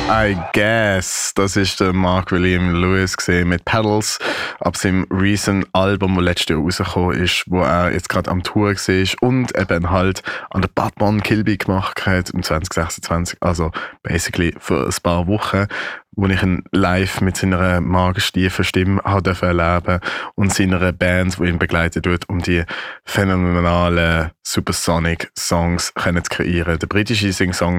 I guess. Das ist der Mark William Lewis mit Pedals ab seinem recent Album, das letztes Jahr rausgekommen ist, wo er jetzt gerade am Tour war und eben halt an der Batman Kilby gemacht hat im 2026. Also basically für ein paar Wochen, wo ich ihn live mit seiner magenstiefen Stimme erleben und seiner Band, die ihn begleitet wird, um die phänomenalen Supersonic-Songs zu kreieren. Der britische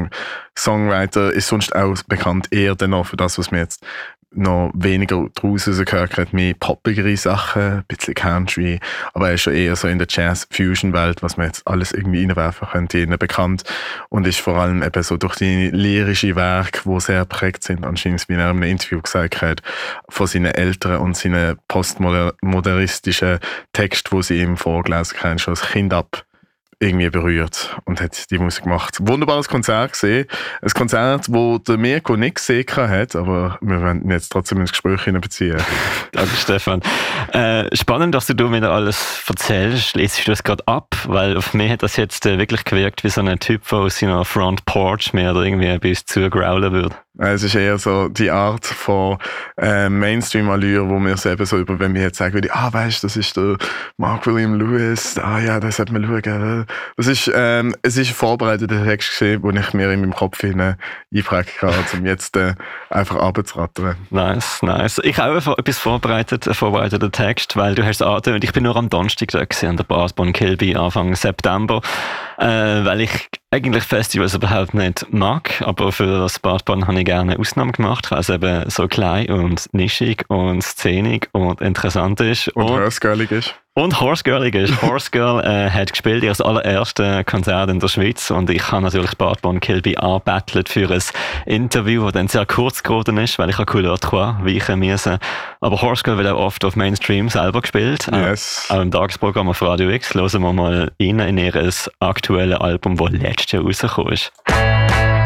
Songwriter ist sonst auch bekannt eher noch für das, was wir jetzt noch weniger draus rausgehört hat, mehr poppigere Sachen, ein bisschen Country, aber er ist schon eher so in der Jazz-Fusion-Welt, was man jetzt alles irgendwie reinwerfen könnte, bekannt und ist vor allem eben so durch die lyrischen Werke, die sehr prägt sind, anscheinend, wie er in einem Interview gesagt hat, von seinen Eltern und seinen postmodernistischen Texten, die sie ihm vorgelesen haben, schon als Kind ab irgendwie berührt und hat die Musik gemacht. Wunderbares Konzert gesehen. Ein Konzert, wo der Mirko nicht gesehen hat, aber wir werden ihn jetzt trotzdem ins Gespräch hineinbeziehen. Danke, Stefan. Spannend, dass du mir da alles erzählst. Lesest du das gerade ab? Weil auf mich hat das jetzt wirklich gewirkt wie so ein Typ, der aus seiner Front Porch mehr oder irgendwie ein bisschen zugrowlen würde. Es ist eher so die Art von Mainstream-Allure, wo wir es eben so über, wenn wir jetzt sagen würden, weißt du, das ist der Mark William Lewis, ja, das sollte man schauen. Es ist ein vorbereiteter Text gewesen, den ich mir in meinem Kopf einprägen kann, um jetzt einfach runterzurattern. Nice. Ich habe auch etwas vorbereiteter Text, weil du hast es angehört, ich bin nur am Donnerstag da gewesen, an der Batman Kilby Anfang September, weil ich eigentlich Festivals überhaupt nicht mag, aber für das Batman habe ich gerne Ausnahmen gemacht, weil es eben so klein und nischig und szenig und interessant ist. Und horsegirlig ist. Und horsegirlig ist. Horsegirl hat gespielt, ihr allererste Konzert in der Schweiz und ich habe natürlich Batman Kilby angebettelt für ein Interview, das dann sehr kurz geworden ist, weil ich an Couleur 3 weichen musste. Aber Horsegirl wird auch oft auf Mainstream selber gespielt. Yes. Auch im Tagesprogramm auf Radio X. Hören wir mal rein in ihr aktuelles Album, das letztes Jahr rausgekommen ist.